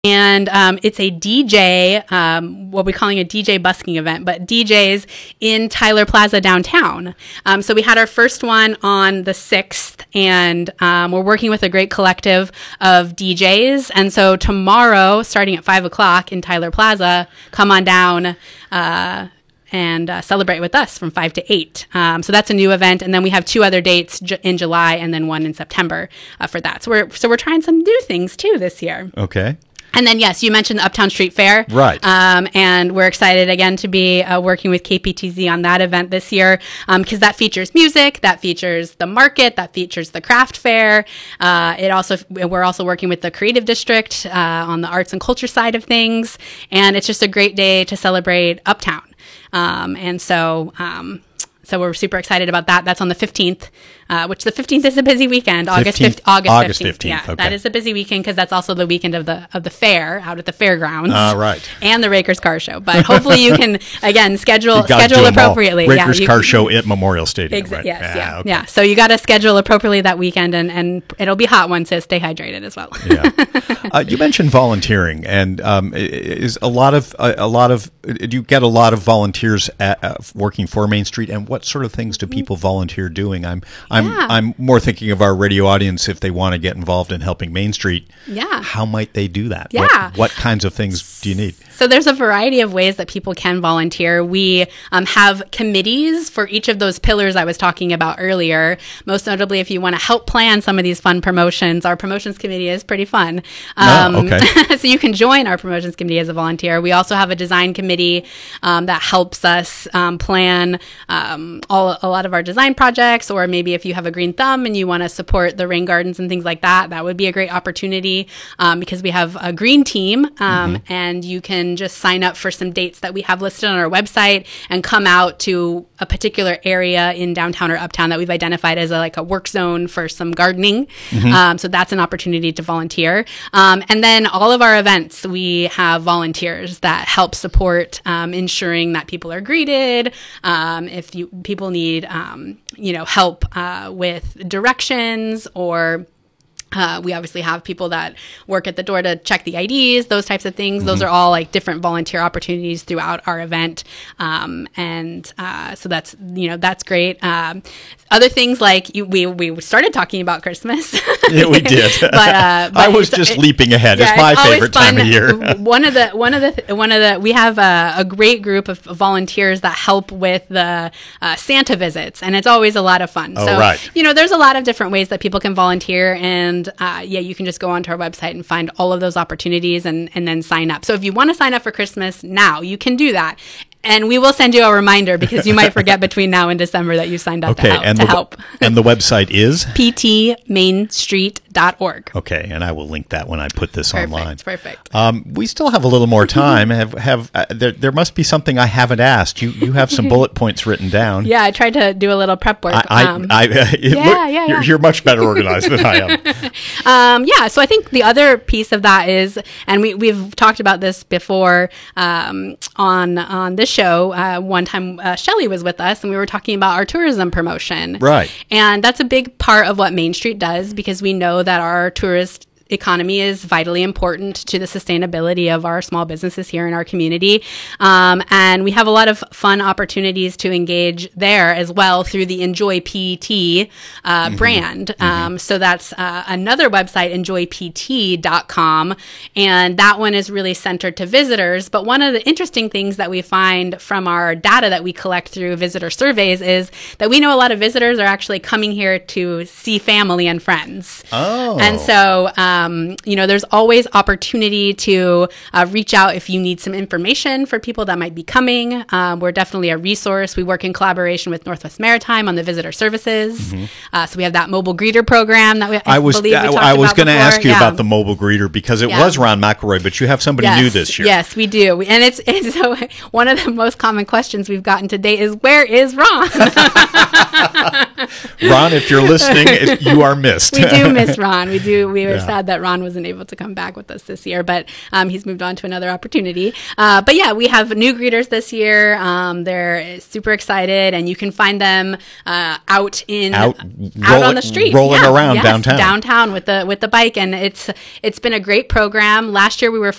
And it's a DJ, what we're calling a DJ busking event, but DJs in Tyler Plaza downtown. So we had our first one on the 6th, and we're working with a great collective of DJs. And so tomorrow, starting at 5 o'clock in Tyler Plaza, come on down and celebrate with us from 5 to 8. So that's a new event. And then we have 2 other dates in July and then one in September for that. So we're trying some new things too this year. Okay. And then, yes, you mentioned the Uptown Street Fair. Right. And we're excited, again, to be working with KPTZ on that event this year because that features music, that features the market, that features the craft fair. We're also working with the Creative District on the arts and culture side of things. And it's just a great day to celebrate Uptown. So we're super excited about that. That's on the 15th, which the 15th is a busy weekend. August 15th. Yeah, okay. That is a busy weekend because that's also the weekend of the fair out at the fairgrounds. Right. And the Rakers Car Show. But hopefully you can, again, schedule appropriately. Rakers Car Show at Memorial Stadium, right? Yes, Okay. yeah. So you got to schedule appropriately that weekend, and it'll be hot one, so stay hydrated as well. Yeah. You mentioned volunteering, and is a lot of do you get a lot of volunteers working for Main Street, and what sort of things do people volunteer doing? I'm more thinking of our radio audience if they want to get involved in helping Main Street. Yeah. How might they do that? Yeah. What kinds of things do you need? So there's a variety of ways that people can volunteer. We have committees for each of those pillars I was talking about earlier. Most notably, if you want to help plan some of these fun promotions, our promotions committee is pretpretty fun. Okay. So you can join our promotions committee as a volunteer. We also have a design committee that helps us plan a lot of our design projects, or maybe if you have a green thumb and you want to support the rain gardens and things like that, that would be a great opportunity because we have a green team and you can just sign up for some dates that we have listed on our website and come out to a particular area in downtown or uptown that we've identified as a work zone for some gardening. So that's an opportunity to volunteer. And then all of our events, we have volunteers that help support ensuring that people are greeted. If people need, help with directions, or we obviously have people that work at the door to check the IDs, those types of things. Those are all different volunteer opportunities throughout our event. So that's great. Other things we started talking about Christmas. Yeah, we did. but I was just leaping ahead. Yeah, it's my favorite time of year. We have a great group of volunteers that help with the Santa visits, and it's always a lot of fun. Right. There's a lot of different ways that people can volunteer, and you can just go onto our website and find all of those opportunities and then sign up. So if you want to sign up for Christmas now, you can do that. And we will send you a reminder because you might forget between now and December that you signed up to help. And the website is? ptmainstreet.org. Okay, and I will link that when I put this online. Perfect. We still have a little more time. There must be something I haven't asked. You have some bullet points written down. Yeah, I tried to do a little prep work. You're much better organized than I am. So I think the other piece of that is, and we've talked about this before on this show. One time Shelley was with us and we were talking about our tourism promotion. Right. And that's a big part of what Main Street does, because we know that our tourist economy is vitally important to the sustainability of our small businesses here in our community. And we have a lot of fun opportunities to engage there as well through the Enjoy PET brand. So that's another website, enjoypt.com. And that one is really centered to visitors. But one of the interesting things that we find from our data that we collect through visitor surveys is that we know a lot of visitors are actually coming here to see family and friends. Oh. And so, there's always opportunity to reach out if you need some information for people that might be coming. We're definitely a resource. We work in collaboration with Northwest Maritime on the visitor services. So we have that mobile greetor program that I was going to ask you about the mobile greeter, because it was Ron McElroy, but you have somebody new this year. Yes, we do. And it's so one of the most common questions we've gotten to date is, where is Ron? Ron, if you're listening, you are missed. We do miss Ron. We are sad that Ron wasn't able to come back with us this year, but he's moved on to another opportunity. But yeah, we have new greeters this year. They're super excited, and you can find them out on the street, rolling around downtown with the bike, and it's been a great program. Last year we were